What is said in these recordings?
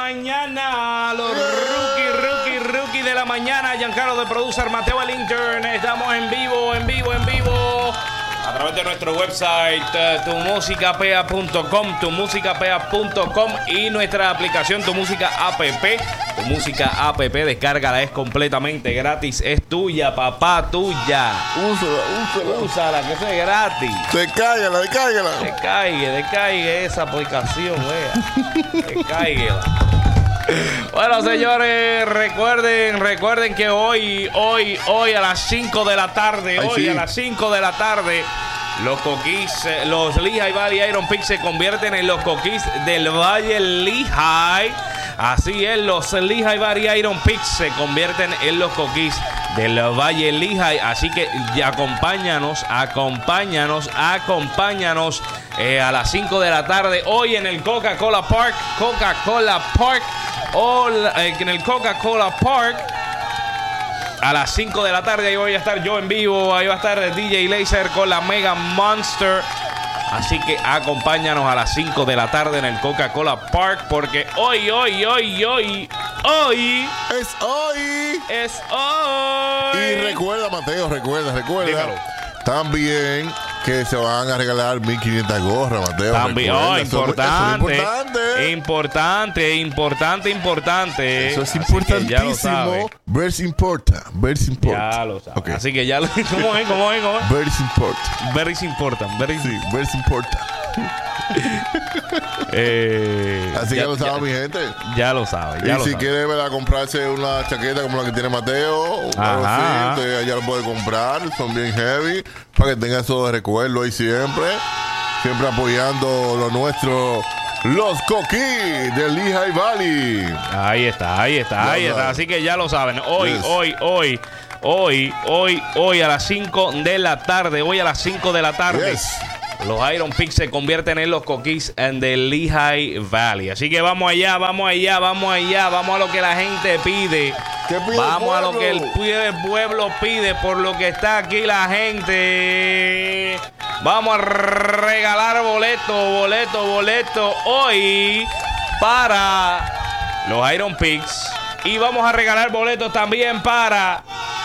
mañana. Los rookie de la mañana. Giancarlo de Producer, Mateo el Intern. Estamos en vivo. A través de nuestro website, tumusicapea.com y nuestra aplicación Tu Música App. Tu Música App, descárgala, es completamente gratis. Es tuya, papá, tuya. Úsala, que eso es gratis. Descárgala. Descargue esa aplicación, vea. Descárguela. Bueno, señores, recuerden que hoy a las 5 de la tarde, a las 5 de la tarde, los coquís, los Lehigh Valley Iron Pigs se convierten en los coquís del Valle Lehigh. Así es, los Lehigh Valley Iron Pigs se convierten en los coquís del Valle Lehigh. Así que acompáñanos a las 5 de la tarde hoy en el Coca-Cola Park. En el Coca-Cola Park a las 5 de la tarde. Ahí voy a estar yo en vivo. Ahí va a estar el DJ Laser con la Mega Monster. Así que acompáñanos a las 5 de la tarde en el Coca-Cola Park, porque hoy es hoy. Y recuerda, Mateo, recuerda. Dímelo. También que se van a regalar 1,500 gorras, Mateo. También, importante. Eso es importantísimo. Very important. Ya lo sabes. Okay. Así que ya lo... ¿Cómo es? Very important. Very important. Sí, very important. Así que lo sabe mi gente. Ya lo sabe. Y si quiere, ¿verdad?, comprarse una chaqueta como la que tiene Mateo, usted ya lo puede comprar. Son bien heavy para que tenga eso de recuerdo y siempre apoyando lo nuestro, los coquí del Lehigh Valley. Ahí está. Así que ya lo saben. Hoy a las 5 de la tarde. Yes. Los Iron Pigs se convierten en los coquís del Lehigh Valley. Así que vamos allá. Vamos a lo que la gente pide. Vamos a lo que el pueblo pide, por lo que está aquí la gente. Vamos a regalar boleto hoy para los Iron Pigs. Y vamos a regalar boletos también para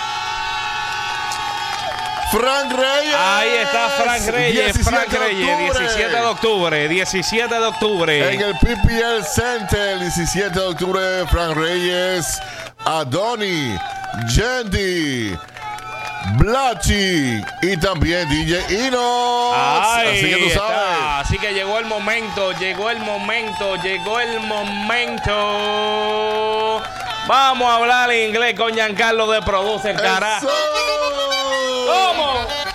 Frank Reyes. Ahí está Frank Reyes. 17 de octubre. En el PPL Center, 17 de octubre, Frank Reyes, Adoni, Yendi, Blachi y también DJ Inox. Así que tú sabes. Así que llegó el momento. Vamos a hablar inglés con Giancarlo de Producer, carajo. ¿Cómo?